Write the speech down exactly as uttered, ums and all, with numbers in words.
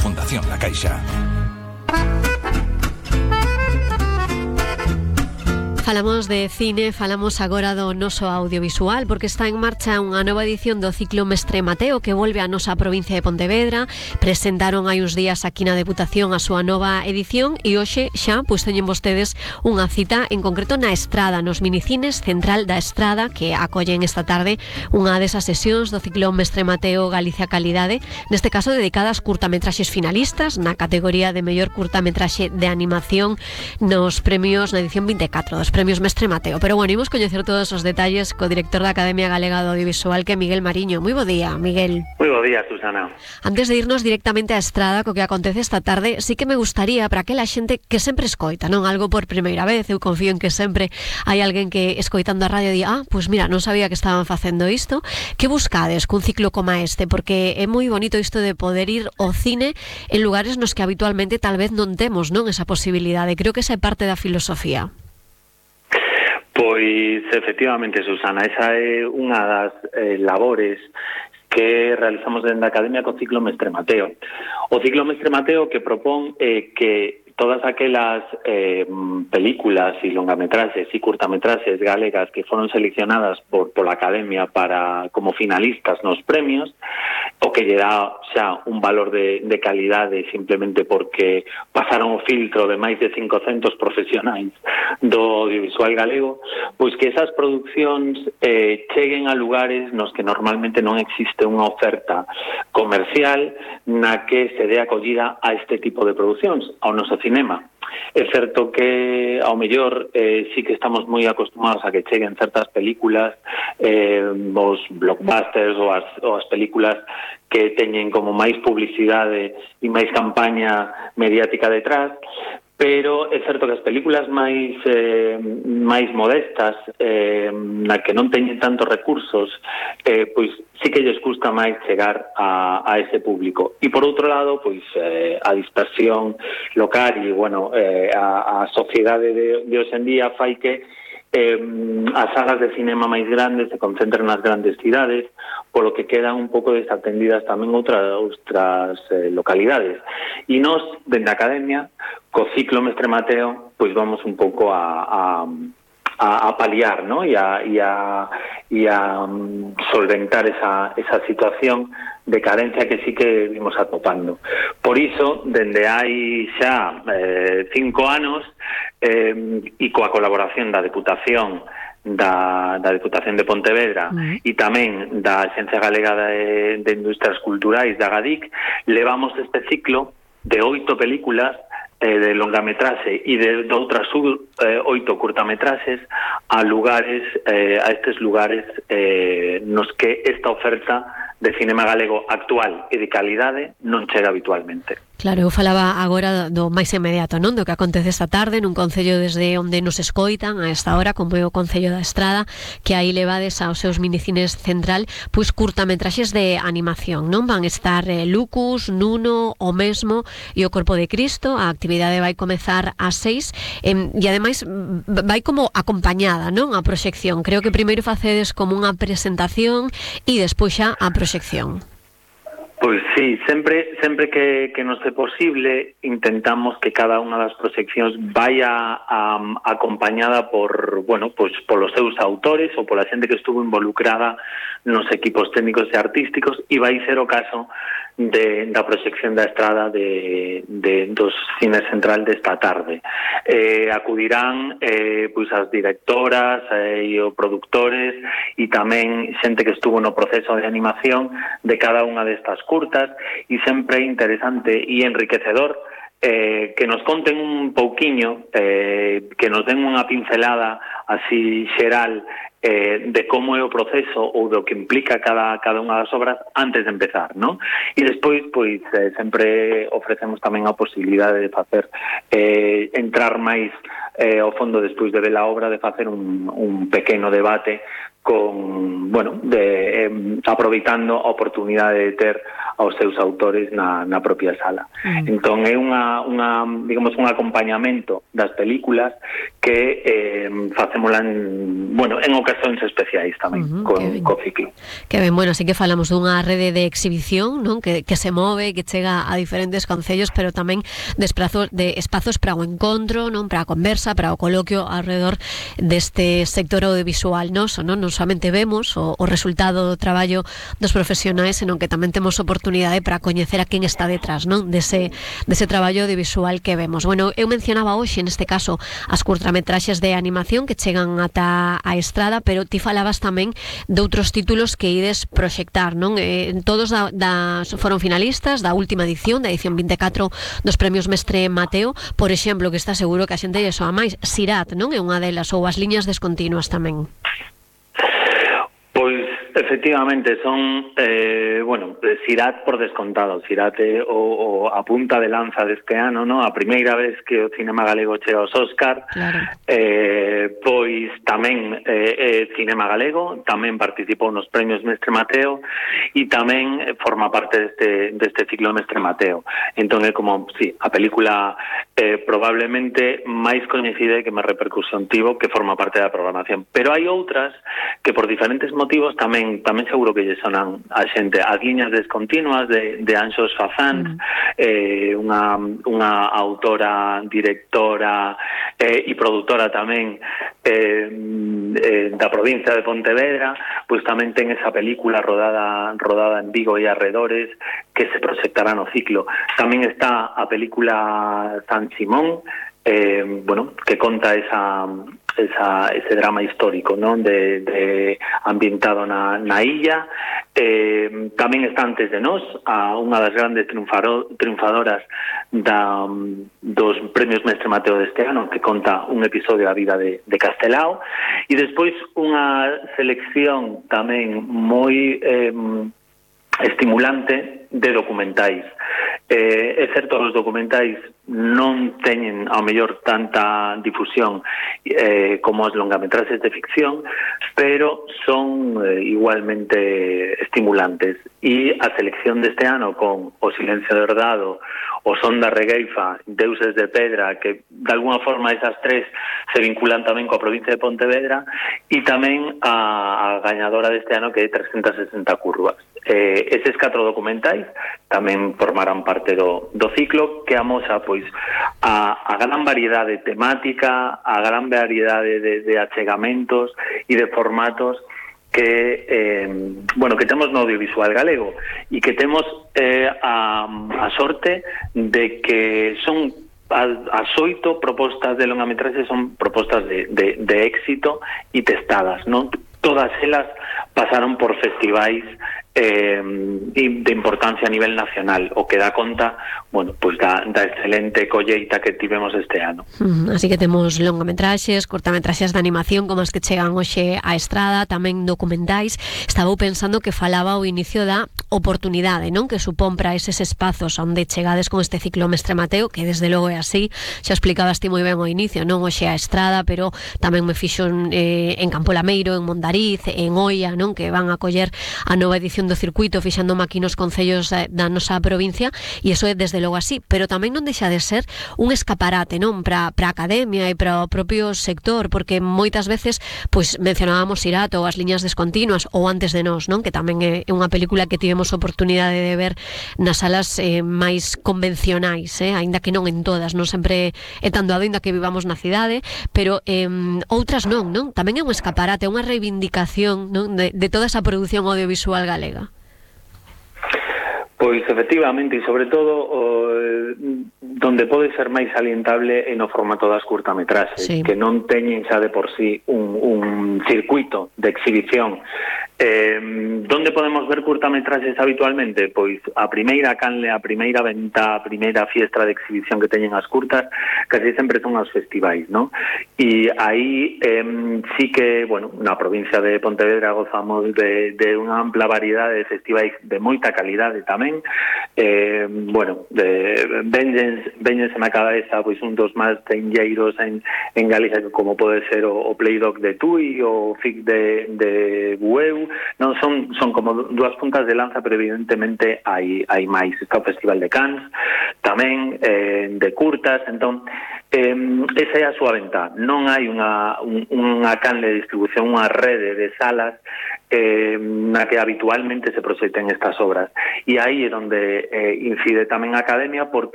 Fundación La Caixa. Falamos de cine, falamos agora do noso audiovisual, porque está en marcha unha nova edición do ciclo Mestre Mateo que volve á nosa provincia de Pontevedra. Presentaron hai uns días aquí na Deputación a súa nova edición e hoxe xa pois teñen vostedes unha cita, en concreto na Estrada, nos minicines Central da Estrada, que acollen esta tarde unha desas sesións do ciclo Mestre Mateo Galicia Calidade, neste caso dedicadas curtametraxes finalistas na categoría de mellor curtametraxe de animación nos premios na edición vinte e catro dos premios Mestre Mateo. Pero bueno, imos coñecer todos os detalles co director da Academia Galega do Audiovisual, que é Miguel Mariño. Moi bo día, Miguel. Moi bo día, Susana. Antes de irnos directamente á Estrada, co que acontece esta tarde, sí que me gustaría para aquela xente que sempre escoita, non algo por primeira vez, eu confío en que sempre hai alguén que escoitando a radio di, ah, pois mira, non sabía que estaban facendo isto. Que buscades cun ciclo como este? Porque é moi bonito isto de poder ir ao cine en lugares nos que habitualmente tal vez non temos, non, esa posibilidade. Creo que esa é parte da filosofía. Pois, efectivamente, Susana, esa é unha das eh, labores que realizamos dentro da Academia co ciclo Mestre Mateo. O ciclo Mestre Mateo que propón eh, que todas aquelas eh, películas e longametraxes e curtametraxes galegas que foron seleccionadas por, por la Academia para como finalistas nos premios, o que lle dá xa un valor de, de calidade simplemente porque pasaron o filtro de máis de cincocentos profesionais do audiovisual galego, pois que esas producións eh, cheguen a lugares nos que normalmente non existe unha oferta comercial na que se dé acollida a este tipo de producións, ao noso cinema. É certo que ao mellor eh, sí que estamos moi acostumados a que cheguen certas películas, eh, os blockbusters ou as, ou as películas que teñen como máis publicidade e máis campaña mediática detrás, pero é certo que as películas máis eh, máis modestas, eh, na que non teñen tantos recursos, eh, pois sí que lles custa máis chegar a, a ese público. E por outro lado, pois eh, a dispersión local e, bueno, eh, a, a sociedade de, de hoxe en día fai que eh, as salas de cinema máis grandes se concentren nas grandes cidades, polo que quedan un pouco desatendidas tamén outras, outras eh, localidades. E nós, dende a Academia, co ciclo Mestre Mateo, pois vamos un pouco a, a, a, a paliar, ¿no? E a, e a, e a um, solventar esa, esa situación de carencia que sí que vimos atopando. Por iso, dende hai xa eh, cinco anos, eh, e coa colaboración da Deputación da, da Deputación de Pontevedra uh-huh. e tamén da Axencia Galega de, de Industrias Culturais, da GADIC, levamos este ciclo de oito películas eh, de longametraxe e de, de outras eh, oito curtametraxes a lugares, eh, a estes lugares eh, nos que esta oferta de cinema galego actual e de calidade non chega habitualmente. Claro, eu falaba agora do máis inmediato, non? Do que acontece esta tarde nun concello desde onde nos escoitan a esta hora, como é o Concello da Estrada, que aí levades aos seus minicines Central, pois curtametraxes de animación, non? Van estar eh, Lucus, Nuno, o mesmo e o Corpo de Cristo. A actividade vai comezar ás seis eh, e ademais vai como acompañada, non? A proxección. Creo que primeiro facedes como unha presentación e despois xa a proxección. Pois sí, sempre sempre que, que nos é posible intentamos que cada unha das proxeccións vaya a, a, acompañada por, bueno, pois polos seus autores ou pola xente que estuvo involucrada nos equipos técnicos e artísticos, e vai ser o caso de, da proxección da Estrada de, de, dos cines Central desta tarde. Eh, acudirán eh, pois as directoras eh, e os productores e tamén xente que estuvo no proceso de animación de cada unha destas curtas, e sempre interesante e enriquecedor eh, que nos conten un pouquiño, eh, que nos den unha pincelada así xeral eh, de como é o proceso ou do que implica cada, cada unha das obras antes de empezar, ¿no? E despois, pois, eh, sempre ofrecemos tamén a posibilidade de facer eh, entrar máis eh, ao fondo despois de ver a obra, de facer un, un pequeno debate con, bueno, de, eh, aproveitando a oportunidade de ter aos seus autores na, na propia sala. Mm. Entón é unha, unha, digamos, un acompañamento das películas que eh, facémola en, bueno, en ocasións especiais tamén, uh-huh, con, co ciclo. Que ben, bueno, así que falamos dunha rede de exhibición, non? Que, que se move, que chega a diferentes concellos, pero tamén de, esprazos, de espazos para o encontro, non? Para a conversa, para o coloquio alrededor deste sector audiovisual noso, non? Non somente vemos o, o resultado do traballo dos profesionais, senón que tamén temos oportunidade para coñecer a quen está detrás, non? Dese, dese traballo audiovisual que vemos. Bueno, eu mencionaba hoxe, neste caso, as curtametraxes de animación que chegan ata a estrada, pero ti falabas tamén de outros títulos que ides proxectar, non? Eh, todos da, da, foron finalistas da última edición, da edición vinte e catro dos premios Mestre Mateo, por exemplo, que está seguro que a xente lle soa máis, Sirat, non? É unha delas, ou as liñas descontinuas tamén. Pois, efectivamente, son, eh, bueno, Sirat por descontado. Sirat é o, o a punta de lanza deste ano, no? A primeira vez que o cinema galego chega aos Óscar, claro. eh, pois tamén eh, é cinema galego, tamén participou nos premios Mestre Mateo e tamén forma parte deste, deste ciclo Mestre Mateo. Entón é como, sí, a película eh, probablemente máis coñecida e que máis repercusión tivo, que forma parte da programación. Pero hai outras que por diferentes motivos tamén tamén seguro que lle sonan a xente. As liñas descontinuas de, de Anxos Fazán, mm. eh, unha, unha autora, directora eh, e produtora tamén eh, eh, da provincia de Pontevedra, pois tamén ten esa película rodada rodada en Vigo e arredores que se proxectará no ciclo. Tamén está a película San Simón, eh, bueno, que conta esa Esa, ese drama histórico, non? De, de ambientado na, na illa. Eh, tamén está Antes de Nós, a unha das grandes triunfaro, triunfadoras da, dos premios Mestre Mateo deste ano, que conta un episodio da vida de, de Castelao, e despois unha selección tamén moi eh, estimulante de documentais. Eh, é certo, os documentais non teñen ao mellor tanta difusión eh, como as longametraxes de ficción, pero son eh, igualmente estimulantes, e a selección deste ano con O Silencio de Herdado, O Son da Regueifa, Deuses de Pedra, que de alguna forma esas tres se vinculan tamén coa provincia de Pontevedra, e tamén a, a gañadora deste ano, que é trescentas sesenta curvas. Eh, eses catro documentais tamén formarán parte do, do ciclo, que amosa pois a, a gran variedade temática, a gran variedade de, de achegamentos e de formatos que eh, bueno, que temos no audiovisual galego, e que temos eh, a, a sorte de que son as oito propostas de longametraxe son propostas de, de, de éxito e testadas, non? Todas elas pasaron por festivais eh, de importancia a nivel nacional, o que dá conta, bueno, pois da, da excelente colleita que tivemos este ano. Mm, así que temos longametraxes, cortametraxes de animación como as que chegan hoxe á estrada, tamén documentais. Estaba pensando que falaba ao inicio da oportunidade, non? Que supón para eses espazos onde chegades con este ciclo Mestre Mateo, que desde logo é así, xa explicabas ti moi ben ao inicio, non hoxe á estrada, pero tamén me fixo en, eh, en Campo Lameiro, en Mondariz, en Oia, non? Que van a coller a nova edición do circuito fixando maquinos concellos da nosa provincia, e iso é desde logo así, pero tamén non deixa de ser un escaparate, non? Para a academia e para o propio sector, porque moitas veces pois mencionábamos Sirat ou as liñas descontinuas ou Antes de Nós, non? Que tamén é unha película que tivemos oportunidade de ver nas salas eh, máis convencionais, eh? Aínda que non en todas, non sempre é tan doado, aínda que vivamos na cidade, pero eh, outras non, non? Tamén é un escaparate, unha reivindicación, non? De, de toda esa produción audiovisual galega. Pois efectivamente, e sobre todo o, donde pode ser máis salientable é no formato das curtametraxes, sí, que non teñen xa de por sí un, un circuito de exhibición eh, donde podemos ver curtametraxes habitualmente? Pois a primeira canle, a primeira venta, a primeira fiestra de exhibición que teñen as curtas, casi sempre son os festivais, ¿no? E aí eh, sí que, bueno, na provincia de Pontevedra gozamos de, de unha ampla variedade de festivais de moita calidade tamén. Eh, bueno, de, venllense na cabeza pois un dos máis tenlleiros en, en Galicia, como pode ser o, o Playdoc de Tui, o F I C de, de Bueu. Non son, son como dúas puntas de lanza, pero evidentemente hai, hai máis. Está o Festival de Cannes tamén, eh, de curtas. Entón, eh, esa é a súa venta. Non hai unha, un, unha canle de distribución, unha rede de salas eh, na que habitualmente se proxecten estas obras. E aí é onde eh, incide tamén a Academia, porque